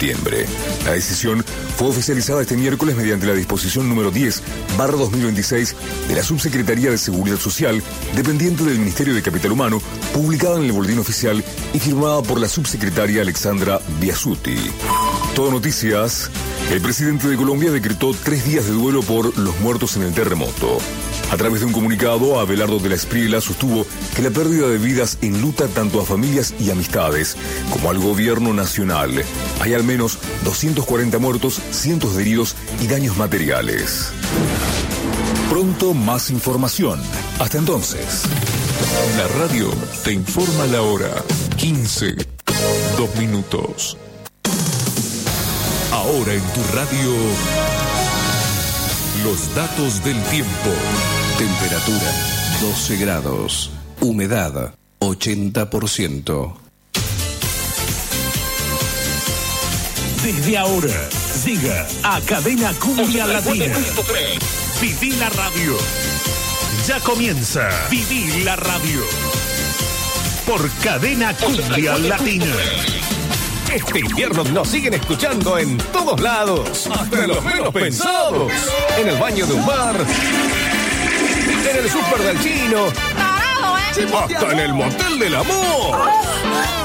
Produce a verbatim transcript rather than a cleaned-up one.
septiembre. La decisión fue oficializada este miércoles mediante la disposición número diez barra dos mil veintiséis de la Subsecretaría de Seguridad Social, dependiente del Ministerio de Capital Humano, publicada en el Boletín Oficial y firmada por la subsecretaria Alexandra Biasuti. Todo Noticias. El presidente de Colombia decretó tres días de duelo por los muertos en el terremoto. A través de un comunicado, Abelardo de la Espriella sostuvo que la pérdida de vidas enluta tanto a familias y amistades como al gobierno nacional. Hay al menos doscientos cuarenta muertos, cientos de heridos y daños materiales. Pronto más información. Hasta entonces. La radio te informa la hora. quince, dos minutos. Ahora en tu radio, los datos del tiempo. Temperatura doce grados. Humedad ochenta por ciento. Desde ahora, llega a Cadena Cumbia Latina. Viví la radio. Ya comienza Viví la radio. Por Cadena Cumbia Latina. Este invierno nos siguen escuchando en todos lados, hasta en los menos pensados. En el baño de un bar, en el súper del chino, hasta en el motel del amor.